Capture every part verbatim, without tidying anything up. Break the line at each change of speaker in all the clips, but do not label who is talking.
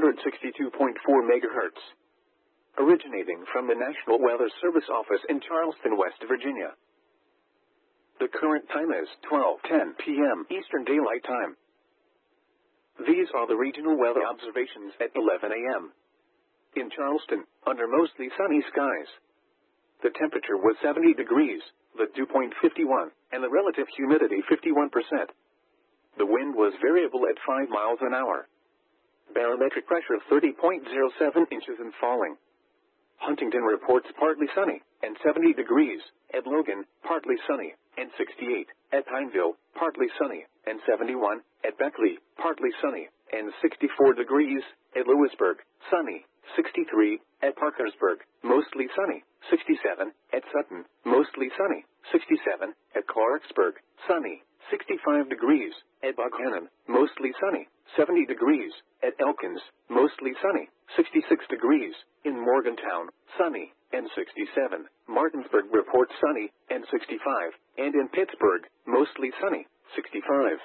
sixty-two point four megahertz. Originating from the National Weather Service office in Charleston, West Virginia. The current time is twelve ten p m Eastern Daylight Time. These are the regional weather observations at eleven a m In Charleston, under mostly sunny skies. The temperature was seventy degrees, the dew point fifty-one, and the relative humidity fifty-one percent. The wind was variable at five miles an hour. Barometric pressure thirty point zero seven inches and falling. Huntington reports partly sunny, and seventy degrees, at Logan, partly sunny, and sixty-eight, at Pineville, partly sunny, and seventy-one, at Beckley, partly sunny, and sixty-four degrees, at Lewisburg, sunny, sixty-three, at Parkersburg, mostly sunny, sixty-seven, at Sutton, mostly sunny, sixty-seven, at Clarksburg, sunny, sixty-five degrees, at Buckhannon, mostly sunny, seventy degrees, at Elkins, mostly sunny, sixty-six degrees, in Morgantown, sunny, and sixty-seven, Martinsburg reports sunny, and sixty-five, and in Pittsburgh, mostly sunny, sixty-five.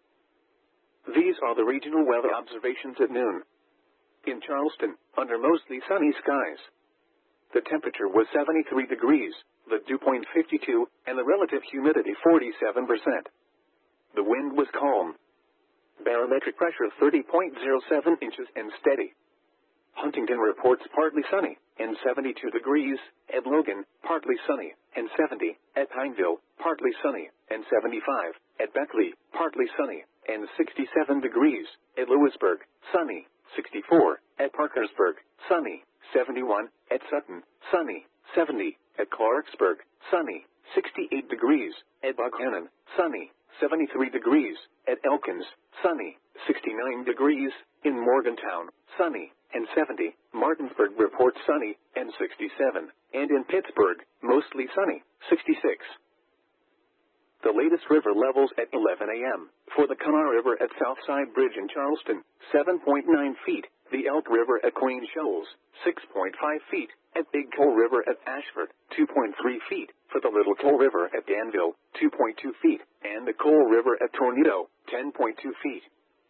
These are the regional weather observations at noon. In Charleston, under mostly sunny skies. The temperature was seventy-three degrees, the dew point fifty-two, and the relative humidity forty-seven percent. The wind was calm. Barometric pressure thirty point zero seven inches and steady. Huntington reports partly sunny, and seventy-two degrees, at Logan, partly sunny, and seventy, at Pineville, partly sunny, and seventy-five, at Beckley, partly sunny, and sixty-seven degrees, at Lewisburg, sunny, sixty-four, at Parkersburg, sunny, seventy-one, at Sutton, sunny, seventy, at Clarksburg, sunny, sixty-eight degrees, at Buckhannon, sunny, seventy-three degrees, at Elkins, sunny, sixty-nine degrees, in Morgantown, sunny, and seventy, Martinsburg reports sunny, and sixty-seven, and in Pittsburgh, mostly sunny, sixty-six. The latest river levels at eleven a m For the Kanawha River at Southside Bridge in Charleston, seven point nine feet. The Elk River at Queen Shoals, six point five feet. At Big Coal River at Ashford, two point three feet. For the Little Coal River at Danville, two point two feet. And the Coal River at Tornado, ten point two feet.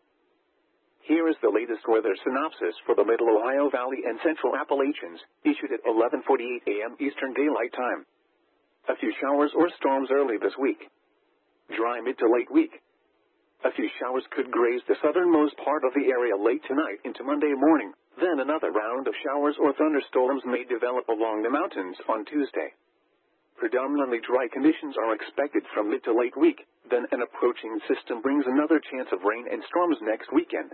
Here is the latest weather synopsis for the Middle Ohio Valley and Central Appalachians, issued at eleven forty-eight a m Eastern Daylight Time. A few showers or storms early this week. Dry mid to late week. A few showers could graze the southernmost part of the area late tonight into Monday morning, then another round of showers or thunderstorms may develop along the mountains on Tuesday. Predominantly dry conditions are expected from mid to late week, then an approaching system brings another chance of rain and storms next weekend.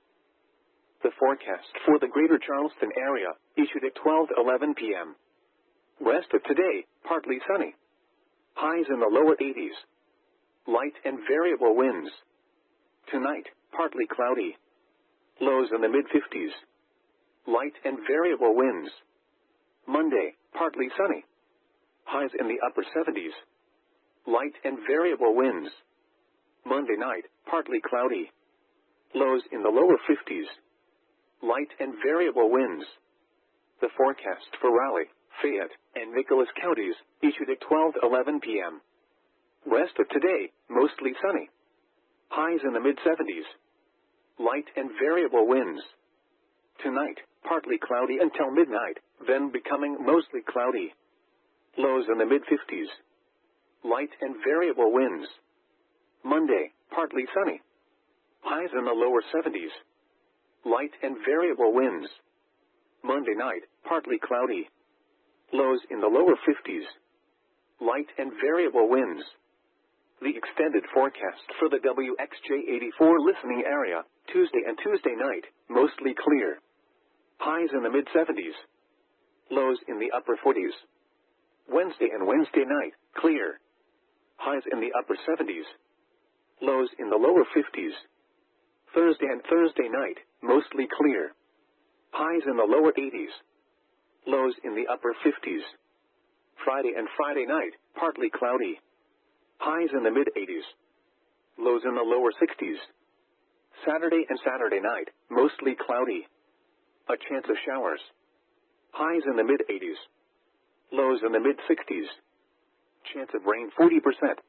The forecast for the greater Charleston area, issued at twelve eleven p m Rest of today, partly sunny. Highs in the lower eighties. Light and variable winds. Tonight, partly cloudy. Lows in the mid-fifties. Light and variable winds. Monday, partly sunny. Highs in the upper seventies. Light and variable winds. Monday night, partly cloudy. Lows in the lower fifties. Light and variable winds. The forecast for Raleigh, Fayette, and Nicholas counties, issued at twelve eleven p m Rest of today, mostly sunny. Highs in the mid-seventies. Light and variable winds. Tonight, partly cloudy until midnight, then becoming mostly cloudy. Lows in the mid-fifties. Light and variable winds. Monday, partly sunny. Highs in the lower seventies. Light and variable winds. Monday night, partly cloudy. Lows in the lower fifties. Light and variable winds. The extended forecast for the W X J eighty-four listening area, Tuesday and Tuesday night, mostly clear. Highs in the mid-seventies. Lows in the upper forties. Wednesday and Wednesday night, clear. Highs in the upper seventies. Lows in the lower fifties. Thursday and Thursday night, mostly clear. Highs in the lower eighties. Lows in the upper fifties. Friday and Friday night, partly cloudy. Highs in the mid-eighties. Lows in the lower sixties. Saturday and Saturday night, mostly cloudy. A chance of showers. Highs in the mid-eighties. Lows in the mid-sixties. Chance of rain forty percent.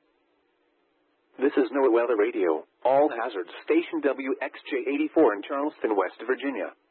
This is NOAA Weather Radio, all hazards, station W X J eighty-four in Charleston, West Virginia.